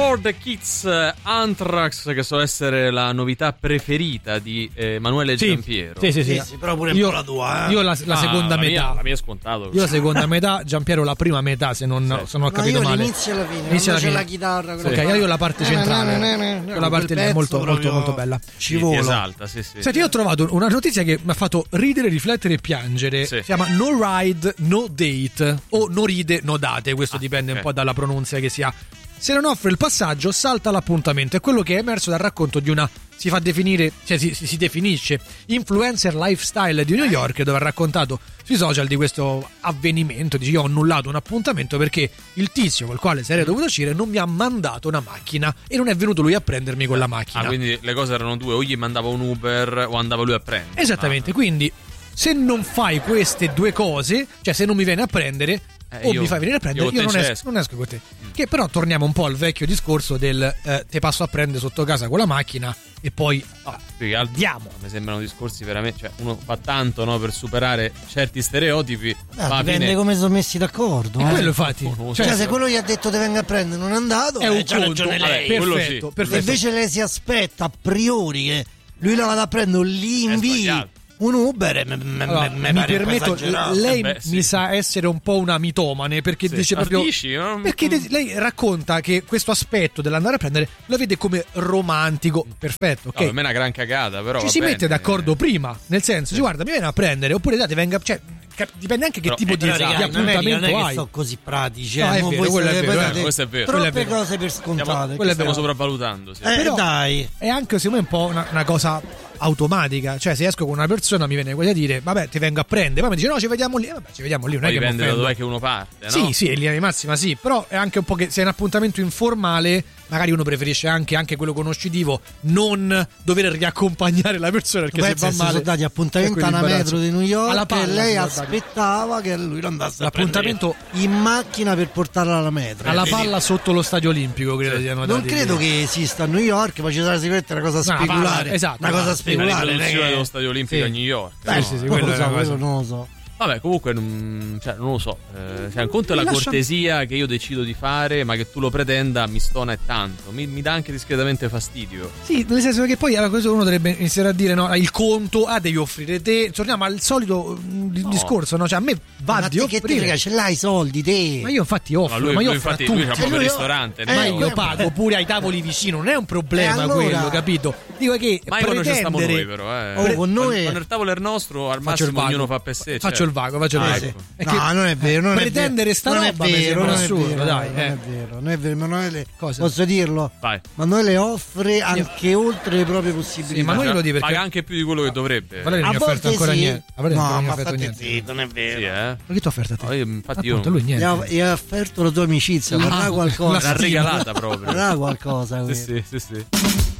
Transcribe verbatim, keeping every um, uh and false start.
for the Kids, Anthrax, che so essere la novità preferita di Emanuele sì, Giampiero. Sì, sì, sì, sì, sì, però pure io, un po' la tua, eh. Io la, la ah, seconda la metà. Mia, la mia è scontato. Io la seconda metà, Giampiero la prima metà, se non, sì. se non ho no, capito io male. L'inizio e la fine, Inizio quando c'è fine. la chitarra. Ok, fa... io la parte centrale. Ne, ne, ne, ne, la parte lì è molto, proprio... molto, molto bella. Ci vuole. Esalta, sì, sì. Senti, io ho trovato una notizia che mi ha fatto ridere, riflettere e piangere. Sì. Si chiama No Ride, No Date o No Ride, No Date. Questo ah, dipende okay. un po' dalla pronuncia che si ha. Se non offre il passaggio, salta l'appuntamento. È quello che è emerso dal racconto di una, si fa definire, cioè si, si definisce influencer lifestyle di New York, dove ha raccontato sui social di questo avvenimento. Dice: io ho annullato un appuntamento perché il tizio col quale sarei dovuto uscire non mi ha mandato una macchina e non è venuto lui a prendermi con la macchina. Ah, quindi le cose erano due: o gli mandava un Uber o andava lui a prendere. Esattamente, ah. quindi se non fai queste due cose, cioè se non mi viene a prendere Eh, o io, mi fai venire a prendere, io, io non, esco, non esco con te. Mm. Che però torniamo un po' al vecchio discorso del eh, te passo a prendere sotto casa con la macchina e poi no, più andiamo. Mi sembrano discorsi veramente, cioè uno fa tanto, no, per superare certi stereotipi. Ah, ma dipende fine... come sono messi d'accordo. E eh. quello infatti. Cioè, cioè se quello gli ha detto te venga a prendere non è andato, è un eh, c'ha ragione lei. Vabbè, perfetto, sì. perfetto. E invece lei si aspetta a priori che lui la vada a prendere, lì invii un Uber, me, me, allora, me mi permetto, lei eh beh, sì. mi sa essere un po' una mitomane perché sì. dice proprio dici, no? perché de- lei racconta che questo aspetto dell'andare a prendere lo vede come romantico. Perfetto, ok. No, per me è una gran cagata, però ci va si bene. mette d'accordo prima, nel senso, sì. ci guarda, mi viene a prendere oppure date venga, cioè cap- dipende anche che però, tipo eh, di, però, di ragazzi, appuntamento non è che hai. sono così pratici, no, eh. è vero, quello è vero, date eh, questo è vero. troppe Quello è vero. cose per scontate. Stiamo, quello è stiamo vero. sopravvalutando, sì. Eh, però dai. è anche secondo me un po' una, una cosa automatica, cioè se esco con una persona mi viene quasi a dire vabbè ti vengo a prendere, poi mi dice no ci vediamo lì, eh, vabbè ci vediamo lì, non poi è che dipende da dov'è che uno parte, no? Sì, sì, in linea di massima sì, però è anche un po' che se è un appuntamento informale magari uno preferisce anche, anche quello conoscitivo, non dover riaccompagnare la persona perché se va male. Sono dati appuntamento a una metro di New York alla palla, e lei aspettava che lui lo andasse l'appuntamento a prendere in macchina per portarla alla metro. Alla palla sotto lo stadio olimpico, credo sì. siano Non dati credo lì. che esista a New York, ma ci sarà sicuramente una cosa No, speculare. palla, esatto, una cosa no, speculare. La riproduzione che... dello stadio olimpico sì. a New York. Beh, no? sì, sì, non quello lo è so, una cosa. quello non lo so. Vabbè, comunque non, cioè, non lo so. Eh, cioè, un conto è la Lascia... cortesia che io decido di fare, ma che tu lo pretenda mi stona e tanto. Mi, mi dà anche discretamente fastidio. Sì, nel senso che poi allora, uno dovrebbe iniziare a dire no, il conto, ah, devi offrire te. Torniamo al solito mh, no. discorso, no? Cioè, a me va ma di te che offrire. te frega, ce l'hai i soldi te. Ma io infatti offro, Ma lui, ma io lui offro infatti a tutti. lui c'ha proprio il lui- ristorante. eh, Ma no? io eh, pago pure ai tavoli vicino, non è un problema Eh, allora- quello, capito? Dico che Ma io quando ci stiamo noi, pretendere però, eh. Oh, con noi- Quando il tavolo è il nostro, al Faccio il massimo vago. ognuno fa per sé. Faccio cioè. il vago, faccio il Ah, vago. ecco. È No, che non è vero, non è pretendere vero. sta non roba è mi vero, sembra non è assurdo, vero, dai, non eh. è vero, non è vero. Emanuele, Cosa? posso dirlo? Vai. Emanuele offre anche oltre le proprie possibilità. Sì, ma noi lo dico perché Paga anche più di quello che dovrebbe. Valerio non A mi ha offerto volte ancora sì. niente. A Valerio No, non mi ha ma offerto fate niente. zitto, non è vero. Sì, eh. Ma che ti ho offerto a te? No, io, infatti Appunto, io lui Gli niente. ha, gli ha offerto la tua amicizia, Ah, vorrà qualcosa. l'ha regalata proprio. Vorrà qualcosa. Sì, quello. sì, sì, sì.